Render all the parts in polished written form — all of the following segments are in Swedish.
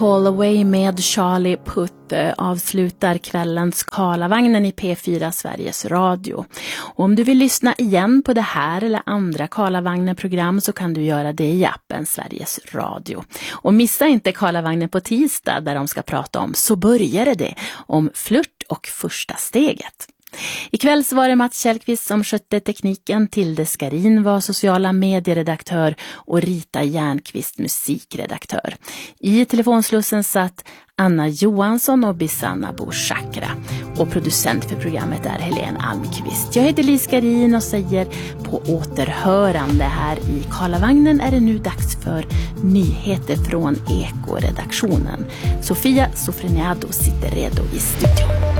Call Away med Charlie Puth avslutar kvällens Karlavagnen i P4 Sveriges Radio. Och om du vill lyssna igen på det här eller andra Karlavagnen-program så kan du göra det i appen Sveriges Radio. Och missa inte Karlavagnen på tisdag där de ska prata om Så började det, om flört och första steget. Ikväll så var det Mats Kjellqvist som skötte tekniken, Tilde Skarin var sociala medieredaktör och Rita Järnqvist musikredaktör. I telefonslussen satt Anna Johansson och Bisanna Boshakra och producent för programmet är Helene Almqvist. Jag heter Lis Skarin och säger på återhörande. Här i Karlavagnen är det nu dags för nyheter från Eko-redaktionen. Sofia Sofreniado sitter redo i studion.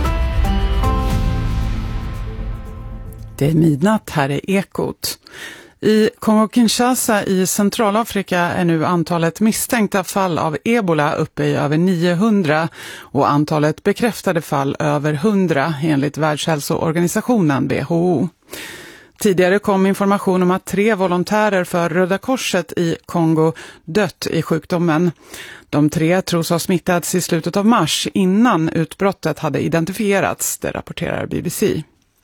Det är midnatt, här är Ekot. I Kongo-Kinshasa i Centralafrika är nu antalet misstänkta fall av ebola uppe i över 900 och antalet bekräftade fall över 100 enligt Världshälsoorganisationen WHO. Tidigare kom information om att 3 volontärer för Röda Korset i Kongo dött i sjukdomen. De 3 tros ha smittats i slutet av mars innan utbrottet hade identifierats, det rapporterar BBC.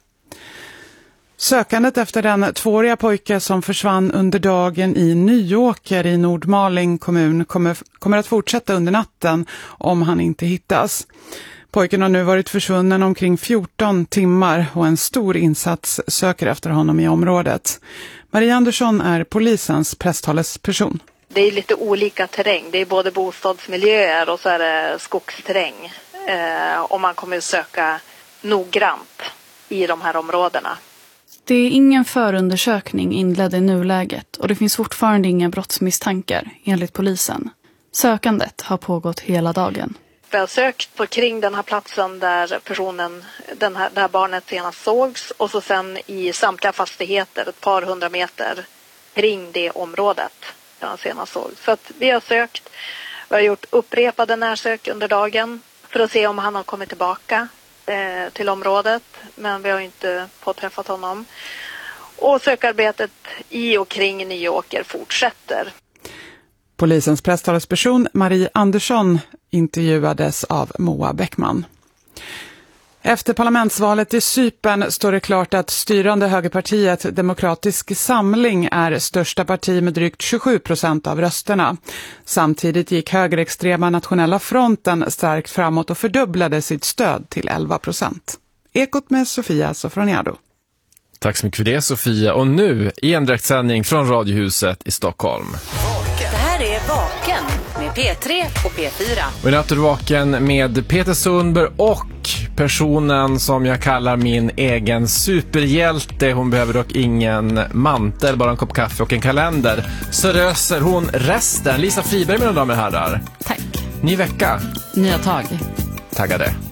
Sökandet efter den 2-åriga pojke som försvann under dagen i Nyåker i Nordmaling kommun kommer att fortsätta under natten om han inte hittas. Pojken har nu varit försvunnen omkring 14 timmar och en stor insats söker efter honom i området. Maria Andersson är polisens presstalesperson. Det är lite olika terräng. Det är både bostadsmiljöer och så är det skogsterräng. Och man kommer att söka noggrant i de här områdena. Det är ingen förundersökning inledd i nuläget och det finns fortfarande inga brottsmisstankar enligt polisen. Sökandet har pågått hela dagen. Vi har sökt på kring den här platsen där det här barnet senast sågs och så sen i samtliga fastigheter ett par 100 meter kring det området där han senast sågs. Så att vi har sökt, vi har gjort upprepade närsök under dagen för att se om han har kommit tillbaka till området, men vi har inte påträffat honom. Och sökarbetet i och kring Nyåker fortsätter. Polisens presstalesperson Marie Andersson intervjuades av Moa Bäckman. Efter parlamentsvalet i Cypern står det klart att styrande högerpartiet Demokratisk Samling är största parti med drygt 27% av rösterna. Samtidigt gick högerextrema Nationella fronten starkt framåt och fördubblade sitt stöd till 11%. Ekot med Sofia Sofroniado. Tack så mycket för det, Sofia. Och nu i en direktsändning från Radiohuset i Stockholm. Det här är Vaken med P3 och P4. Och i natt är Vaken med Peter Sundberg och personen som jag kallar min egen superhjälte. Hon behöver dock ingen mantel, bara en kopp kaffe och en kalender. Så röser hon resten. Lisa Friberg, mina damer och herrar. Tack. Ny vecka. Nya tag. Taggade.